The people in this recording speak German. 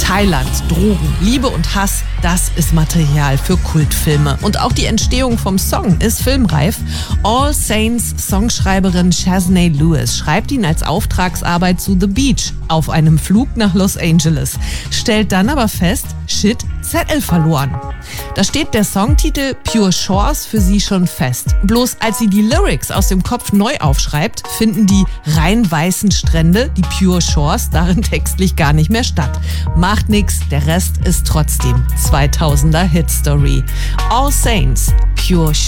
Thailand, Drogen, Liebe und Hass, das ist Material für Kultfilme. Und auch die Entstehung vom Song ist filmreif. All Saints Songschreiberin Shaznay Lewis schreibt ihn als Auftragsarbeit zu The Beach auf einem Flug nach Los Angeles. Stellt dann aber fest, shit, Zettel verloren. Da steht der Songtitel Pure Shores für sie schon fest. Bloß als sie die Lyrics aus dem Kopf neu aufschreibt, finden die rein weißen Strände, die Pure Shores, darin textlich gar nicht mehr statt. Macht nix, der Rest ist trotzdem 2000er Hitstory. All Saints, Pure Shores.